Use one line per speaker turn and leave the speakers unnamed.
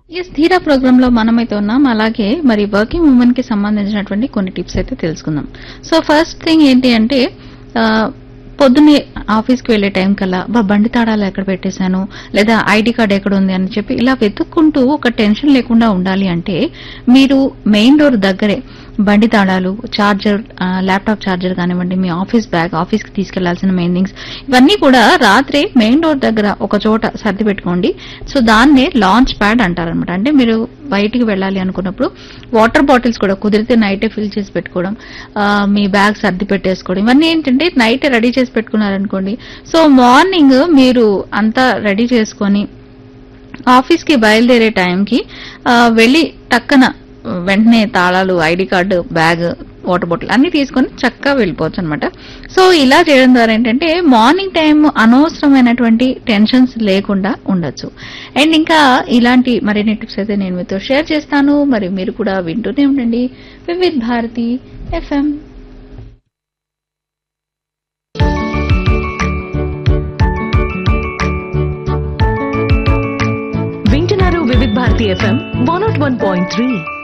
Yes ధీరా programme లో మనమైతే ఉన్నాం. అలాగే మరి వర్కింగ్ ఉమెన్ కి సంబంధించినటువంటి కొన్ని టిప్స్ అయితే తెలుసుకుందాం. సో ఫస్ట్ థింగ్ ఏంటి అంటే ఆ, పొద్దున్నే ఆఫీస్కి వెళ్లే టైం కల్లా బండి తాళాలు ఎక్కడ పెట్టేశాను లేదా ఐడి కార్డ్ ఎక్కడ ఉంది అని చెప్పి ఇలా వెతుక్కుంటూ ఒక టెన్షన్ లేకుండా ఉండాలి అంటే మీరు మెయిన్ డోర్ దగ్గరే బండి తాళాలు, చార్జర్, ల్యాప్టాప్ చార్జర్ కానివ్వండి, మీ ఆఫీస్ బ్యాగ్, ఆఫీస్ కి తీసుకెళ్లాల్సిన మెయిన్ థింగ్స్ ఇవన్నీ కూడా రాత్రి మెయిన్ డోర్ దగ్గర ఒక చోట సర్ది పెట్టుకోండి. సో దాన్నే లాంచ్ ప్యాడ్ అంటారనమాట. అంటే మీరు బయటికి వెళ్ళాలి అనుకున్నప్పుడు వాటర్ బాటిల్స్ కూడా కుదిరితే నైటే ఫిల్ చేసి పెట్టుకోవడం, మీ బ్యాగ్ సర్ది పెట్టేసుకోవడం, ఇవన్నీ ఏంటంటే నైట్ రెడీ చేసి పెట్టుకున్నారనుకోండి. సో మార్నింగ్ మీరు అంతా రెడీ చేసుకొని ఆఫీస్ కి బయలుదేరే టైంకి వెళ్లి టక్కన వెంటనే తాళాలు, ID card, bag, water bottle అన్ని తీసుకొని చక్కగా వెళ్ళిపోవచ్చు అనమాట. సో ఇలా చేయడం ద్వారా ఏంటంటే మార్నింగ్ టైం అనవసరమైనటువంటి టెన్షన్స్ లేకుండా ఉండొచ్చు. అండ్ ఇంకా ఇలాంటి మరిన్ని టిప్స్ అయితే నేను మీతో షేర్ చేస్తాను. మరి మీరు కూడా వింటూనే ఉండండి వివిధ్ భారతి ఎఫ్ఎం.
వింటున్నారు వివిధ భారతి ఎఫ్ఎం 101.3.